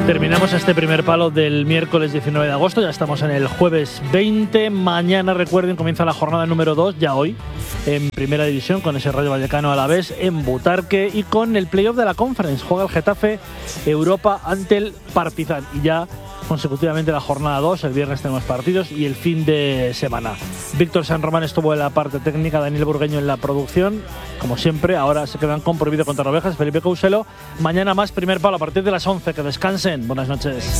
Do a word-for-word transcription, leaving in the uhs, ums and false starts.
Terminamos este primer palo del miércoles diecinueve de agosto, ya estamos en el jueves veinte. Mañana, recuerden, comienza la jornada número dos, ya hoy, en Primera División, con ese Rayo Vallecano Alavés en Butarque y con el playoff de la Conference. Juega el Getafe Europa ante el Partizan y ya consecutivamente la jornada dos, el viernes tenemos partidos y el fin de semana. Víctor San Román estuvo en la parte técnica, Daniel Burgueño en la producción, como siempre. Ahora se quedan con Prohibido contra Ovejas, Felipe Couselo. Mañana más primer palo a partir de las once, que descansen, buenas noches.